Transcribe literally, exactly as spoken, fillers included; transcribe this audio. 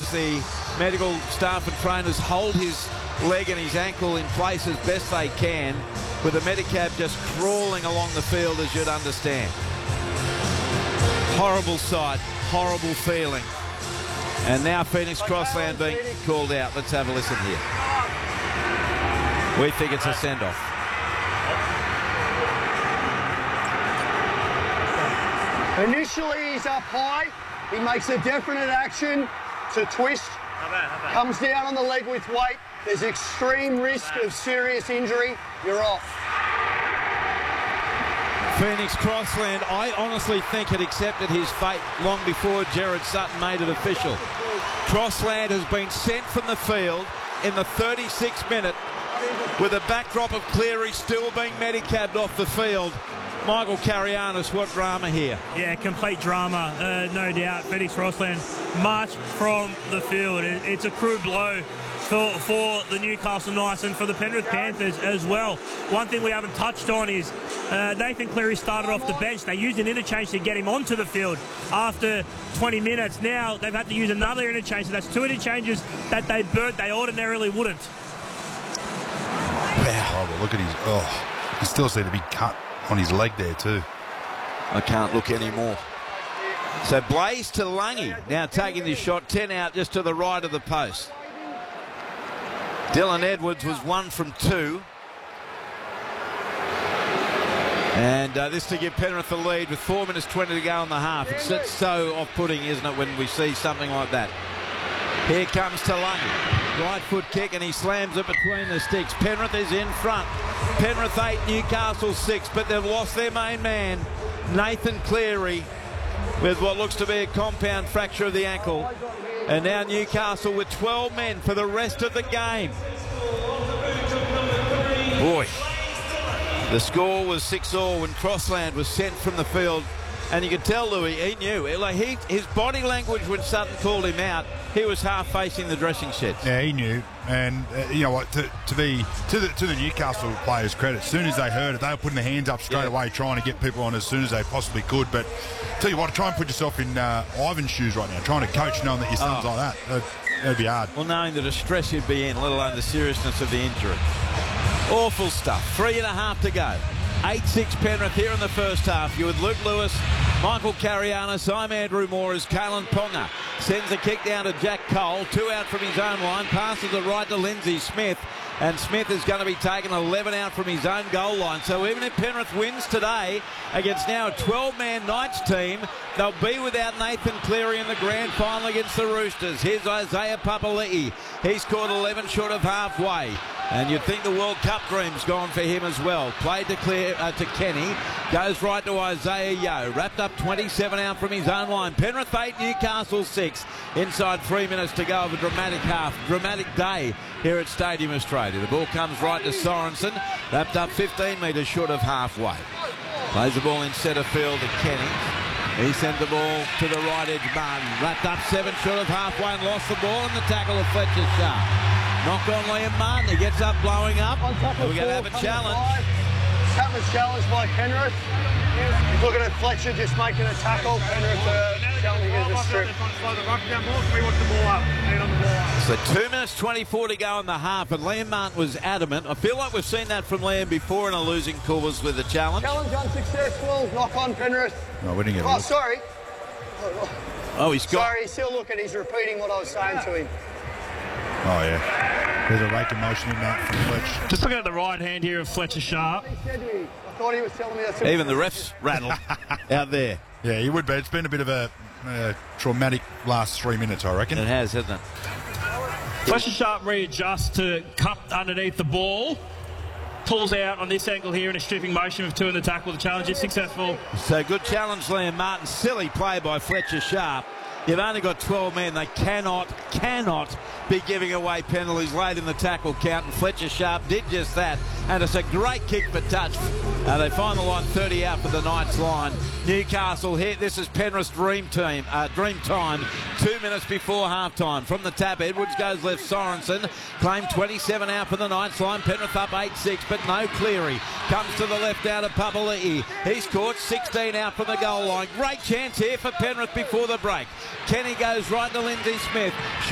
the medical staff and trainers hold his leg and his ankle in place as best they can, with the Medicab just crawling along the field, as you'd understand. Horrible sight, horrible feeling. And now Phoenix Crossland being called out. Let's have a listen here. We think it's a send-off. Initially, he's up high. He makes a definite action to twist. How bad, how bad? Comes down on the leg with weight. There's extreme risk of serious injury. You're off. Phoenix Crossland, I honestly think, had accepted his fate long before Gerard Sutton made it official. Crossland has been sent from the field in the thirty-sixth minute with a backdrop of Cleary still being medicabbed off the field. Michael Carianis, what drama here? Yeah, complete drama, uh, no doubt. Phoenix Crossland marched from the field. It, it's a crude blow for, for the Newcastle Knights and for the Penrith Panthers as well. One thing we haven't touched on is uh, Nathan Cleary started off the bench. They used an interchange to get him onto the field after twenty minutes. Now they've had to use another interchange, so that's two interchanges that they burnt they ordinarily wouldn't. Wow, oh, look at his, oh, he still seemed to be cut on his leg there too. I can't look anymore. So Blaze to Lungy now taking the shot, ten out just to the right of the post. Dylan Edwards was one from two. And uh, this to give Penrith the lead with four minutes twenty to go in the half. It's so off-putting, isn't it, when we see something like that. Here comes Talangi. Right foot kick, and he slams it between the sticks. Penrith is in front. Penrith eight, Newcastle six, but they've lost their main man, Nathan Cleary, with what looks to be a compound fracture of the ankle. And now Newcastle with twelve men for the rest of the game. Boy, the score was six all when Crossland was sent from the field. And you could tell, Louis, he knew. Like he, his body language when Sutton called him out, he was half facing the dressing sheds. Yeah, he knew. And uh, you know what? To, to be to the to the Newcastle players' credit, as soon as they heard it, they were putting their hands up straight yeah. away, trying to get people on as soon as they possibly could. But tell you what, try and put yourself in uh, Ivan's shoes right now, trying to coach, knowing that your son's oh. like that. That'd, that'd be hard. Well, knowing the distress you'd be in, let alone the seriousness of the injury. Awful stuff. Three and a half to go. eight six Penrith here in the first half. You with Luke Lewis, Michael Carianis, I'm Andrew Moore as Kalen Ponga sends a kick down to Jack Cole. Two out from his own line. Passes the right to Lindsay Smith. And Smith is going to be taken eleven out from his own goal line. So even if Penrith wins today against now a twelve-man Knights team, they'll be without Nathan Cleary in the grand final against the Roosters. Here's Isaiah Papali'i. He scored eleven short of halfway. And you'd think the World Cup dream's gone for him as well. Played to, Claire, uh, to Kenny. Goes right to Isaiah Yeo. Wrapped up twenty-seven out from his own line. Penrith eight, Newcastle six. Inside three minutes to go of a dramatic half. Dramatic day here at Stadium Australia. The ball comes right to Sorensen. Wrapped up fifteen metres short of halfway. Plays the ball in centre field to Kenny. He sent the ball to the right edge. Martin wrapped up seven short of halfway and lost the ball in the tackle of Fletcher Sharp. Knock on Liam Martin. He gets up, blowing up. We're going to have a challenge. Chapman's challenged by Penrith. He's looking at Fletcher just making a tackle. Penrith uh, challenging him to strip. So two minutes twenty-four to go in the half, and Liam Martin was adamant. I feel like we've seen that from Liam before in a losing cause with a challenge. Challenge unsuccessful. Knock on Penrith. No, we didn't get Oh, sorry. Oh, he's got... Sorry, he's still looking. He's repeating what I was saying to him. Oh, yeah. There's a rake of motion in that from Fletch. Just looking at the right hand here of Fletcher Sharp. He said to me, I thought he was telling me that's even the refs rattled out there. Yeah, he would be. It's been a bit of a uh, traumatic last three minutes, I reckon. It has, hasn't it? Fletcher Sharp readjusts to cup underneath the ball. Pulls out on this angle here in a stripping motion with two in the tackle. The challenge is successful. So good challenge, Liam Martin. Silly play by Fletcher Sharp. You've only got twelve men. They cannot, cannot be giving away penalties late in the tackle count, and Fletcher Sharp did just that. And it's a great kick for touch. Uh, they find the line thirty out for the Knights line. Newcastle here. This is Penrith's dream team, uh, dream time. Two minutes before half-time. From the tap, Edwards goes left. Sorensen claimed twenty-seven out for the Knights line. Penrith up eight six, but no Cleary. Comes to the left out of Papali'i. He's caught sixteen out from the goal line. Great chance here for Penrith before the break. Kenny goes right to Lindsay Smith.